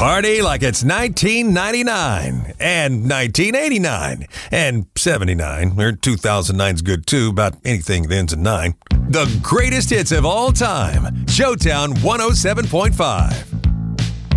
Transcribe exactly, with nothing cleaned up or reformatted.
Party like it's nineteen ninety-nine and nineteen eighty-nine and seventy-nine, or two thousand nine's good too, about anything that ends in nine. The greatest hits of all time. Showtown one oh seven point five.